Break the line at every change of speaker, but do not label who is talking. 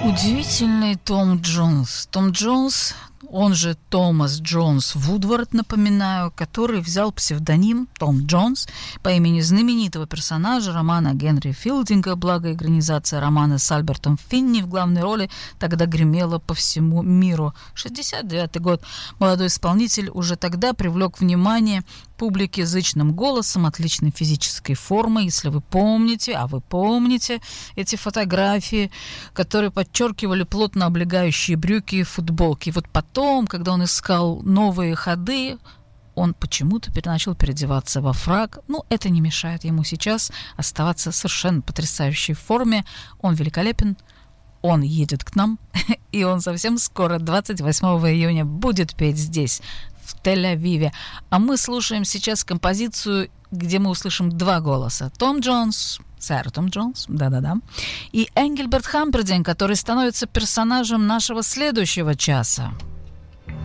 Удивительный Том Джонс. Том Джонс, он же Томас Джонс Вудвард, напоминаю, который взял псевдоним Том Джонс по имени знаменитого персонажа романа Генри Филдинга, благо экранизация романа с Альбертом Финни в главной роли тогда гремела по всему миру. 69-й год. Молодой исполнитель уже тогда привлек внимание публики зычным голосом, отличной физической формой. Если вы помните, а вы помните эти фотографии, которые подчеркивали плотно облегающие брюки и футболки. И вот потом, когда он искал новые ходы, он почему-то начал переодеваться во фрак. Ну, это не мешает ему сейчас оставаться в совершенно потрясающей форме. Он великолепен. Он едет к нам, и он совсем скоро, 28 июня, будет петь здесь, в Тель-Авиве. А мы слушаем сейчас композицию, где мы услышим два голоса. Том Джонс, сэр Том Джонс, да-да-да, и Энгельберт Хампердинг, который становится персонажем нашего следующего часа.